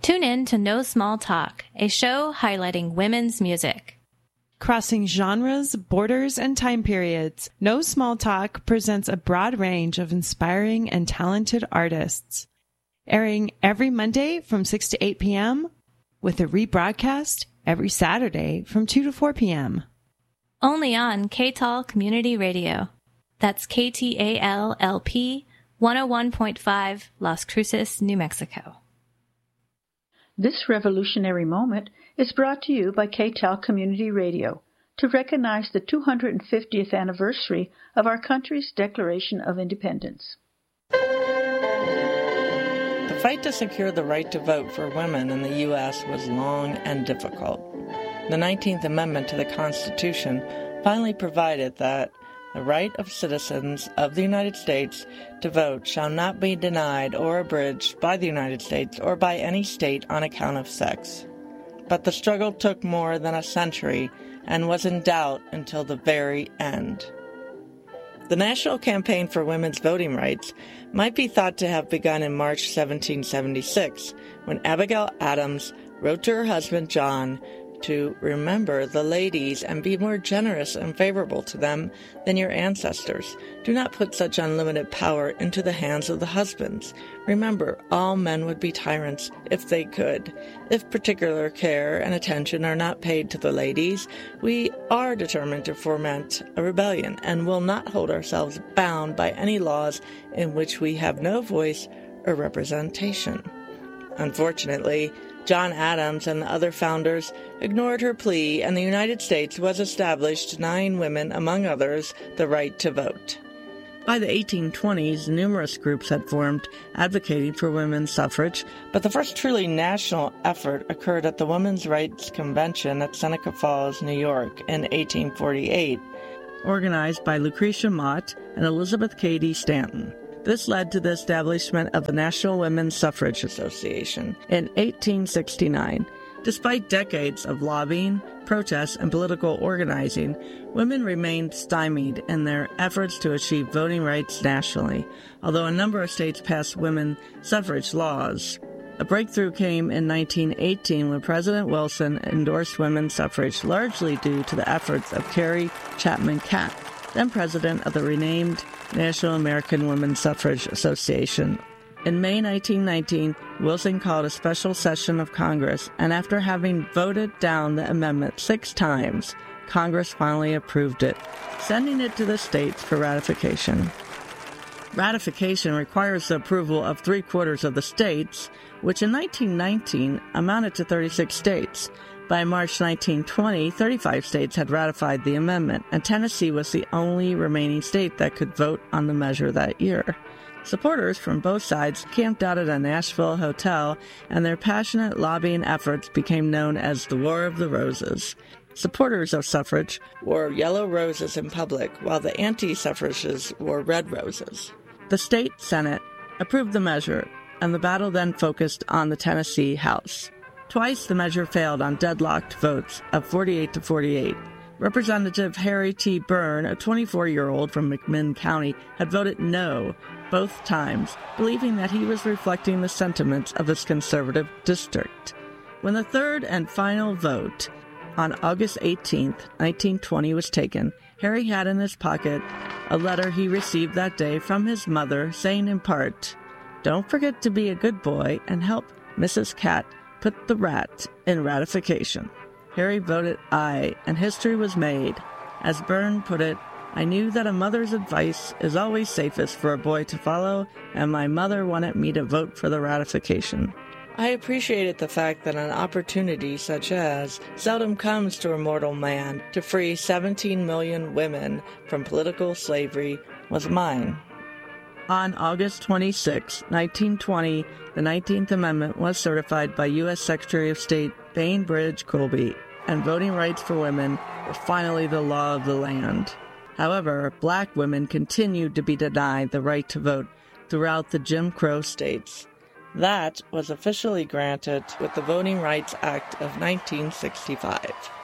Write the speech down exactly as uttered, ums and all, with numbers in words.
Tune in to No Small Talk, a show highlighting women's music. Crossing genres, borders, and time periods, No Small Talk presents a broad range of inspiring and talented artists. Airing every Monday from six to eight p.m., with a rebroadcast every Saturday from two to four p.m. Only on K T A L Community Radio. That's K T A L L P one oh one point five, Las Cruces, New Mexico. This revolutionary moment is brought to you by K T A L Community Radio to recognize the two hundred fiftieth anniversary of our country's Declaration of Independence. The fight to secure the right to vote for women in the U S was long and difficult. The nineteenth Amendment to the Constitution finally provided that the right of citizens of the United States to vote shall not be denied or abridged by the United States or by any state on account of sex. But the struggle took more than a century and was in doubt until the very end. The National Campaign for Women's Voting Rights might be thought to have begun in March seventeen seventy-six, when Abigail Adams wrote to her husband John to remember the ladies and be more generous and favorable to them than your ancestors. Do not put such unlimited power into the hands of the husbands. Remember, all men would be tyrants if they could. If particular care and attention are not paid to the ladies, we are determined to foment a rebellion and will not hold ourselves bound by any laws in which we have no voice or representation. Unfortunately, John Adams and the other founders ignored her plea, and the United States was established denying women, among others, the right to vote. By the eighteen twenties, numerous groups had formed advocating for women's suffrage, but the first truly national effort occurred at the Women's Rights Convention at Seneca Falls, New York, in eighteen forty-eight, organized by Lucretia Mott and Elizabeth Cady Stanton. This led to the establishment of the National Women's Suffrage Association in eighteen sixty-nine. Despite decades of lobbying, protests, and political organizing, women remained stymied in their efforts to achieve voting rights nationally, although a number of states passed women suffrage laws. A breakthrough came in nineteen eighteen when President Wilson endorsed women's suffrage, largely due to the efforts of Carrie Chapman Catt, then president of the renamed National American Women's Suffrage Association. In May nineteen nineteen, Wilson called a special session of Congress, and after having voted down the amendment six times, Congress finally approved it, sending it to the states for ratification. Ratification requires the approval of three-quarters of the states, which in nineteen nineteen amounted to thirty-six states. By March nineteen twenty, thirty-five states had ratified the amendment, and Tennessee was the only remaining state that could vote on the measure that year. Supporters from both sides camped out at a Nashville hotel, and their passionate lobbying efforts became known as the War of the Roses. Supporters of suffrage wore yellow roses in public, while the anti-suffragists wore red roses. The state Senate approved the measure, and the battle then focused on the Tennessee House. Twice the measure failed on deadlocked votes of forty-eight to forty-eight. Representative Harry T. Byrne, a twenty-four-year-old from McMinn County, had voted no both times, believing that he was reflecting the sentiments of his conservative district. When the third and final vote on August eighteenth, nineteen twenty was taken, Harry had in his pocket a letter he received that day from his mother saying in part, "Don't forget to be a good boy and help Missus Catt put the rat in ratification." Harry voted aye, and history was made. As Byrne put it, "I knew that a mother's advice is always safest for a boy to follow, and my mother wanted me to vote for the ratification." I appreciated the fact that an opportunity such as seldom comes to a mortal man to free seventeen million women from political slavery was mine. On August twenty-sixth, nineteen twenty, the nineteenth Amendment was certified by U S Secretary of State Bainbridge Colby, and voting rights for women were finally the law of the land. However, black women continued to be denied the right to vote throughout the Jim Crow states. That was officially granted with the Voting Rights Act of nineteen sixty-five.